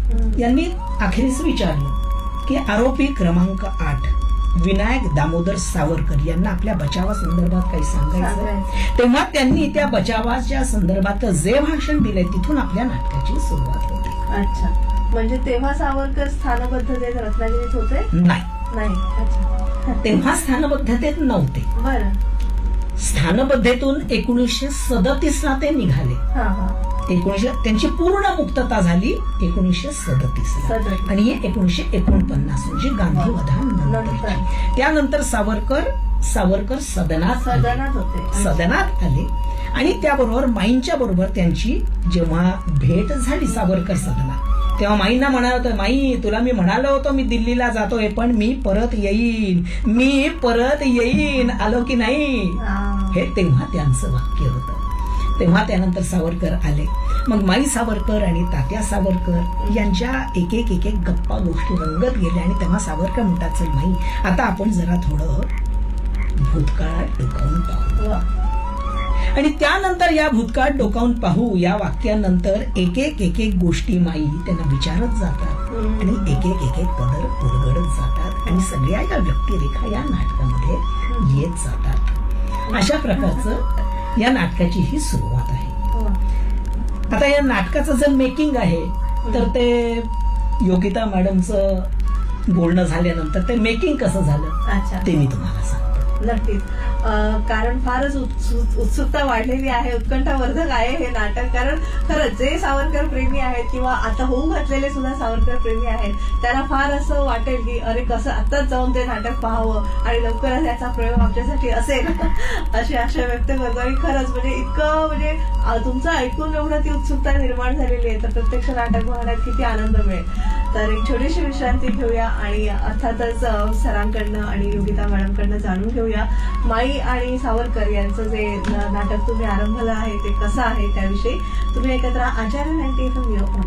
यांनी अखेरीस विचारलं की आरोपी क्रमांक 8 विनायक दामोदर सावरकर यांना आपल्या बचावासंदर्भात काही सांगायचं. तेव्हा त्यांनी त्या बचावाच्या संदर्भात जे भाषण दिले तिथून आपल्या नाटकाची सुरुवात होते. अच्छा, म्हणजे तेव्हा सावरकर स्थानबद्धतेत रत्नागिरीत होते? नाही, अच्छा, तेव्हा स्थानबद्धतेत नव्हते. बरं. स्थानबद्धतेतून 1937 ते निघाले. त्यांची पूर्ण मुक्तता झाली 1937 आणि 1949 म्हणजे गांधी वधानंतर. त्यानंतर सावरकर सदनात आले आणि त्याबरोबर माईंच्या बरोबर त्यांची जेव्हा भेट झाली सावरकर सदनात, तेव्हा माईंना म्हणाल होतं, माई तुला मी म्हणालो होतो मी दिल्लीला जातोय पण मी परत येईन आलो की नाही, हे तेव्हा त्यांचं वाक्य होतं. तेव्हा त्यानंतर सावरकर आले. मग माई सावरकर आणि तात्या सावरकर यांच्या एक एक गप्पा गोष्टी रंगत गेल्या आणि तेव्हा सावरकर म्हणतात, चल माई आता आपण जरा थोडं भूतकाळात डोकावून पाहू. आणि त्यानंतर या भूतकाळात डोकावून पाहू या वाक्यानंतर एक एक गोष्टी माई त्यांना विचारत जातात आणि एक एक पदर उलगडत जातात आणि सगळ्या या व्यक्तिरेखा या नाटकामध्ये येत जातात. अशा प्रकारचं या नाटकाची ही सुरुवात आहे. आता या नाटकाचं जर मेकिंग आहे तर ते योगिता मॅडमचं बोलणं झाल्यानंतर ते मेकिंग कसं झालं ते मी तुम्हाला सांगतो. नक्कीच, कारण फारच उत्सुकता वाढलेली आहे, उत्कंठावर्धक आहे हे नाटक. कारण खरंच जे सावरकर प्रेमी आहेत किंवा आता होऊ घातलेले सुद्धा सावरकर प्रेमी आहेत त्यांना फार असं वाटेल की अरे कसं आताच जाऊन ते नाटक पाहावं आणि लवकरच याचा प्रयोग आमच्यासाठी असेल अशी आशा व्यक्त करतो. आणि खरंच म्हणजे इतकं म्हणजे तुमचं ऐकून एवढं ती उत्सुकता निर्माण झालेली आहे तर प्रत्यक्ष नाटक पाहण्यात किती आनंद मिळेल. तर एक छोटीशी विश्रांती घेऊया आणि अर्थातच सरांकडनं आणि योगिता मॅडमकडनं जाणून घेऊया माई आणि सावरकर यांचं जे नाटक तुम्ही आरंभलं आहे ते कसं आहे त्याविषयी. तुम्ही एकत्र आचार्य 90 FM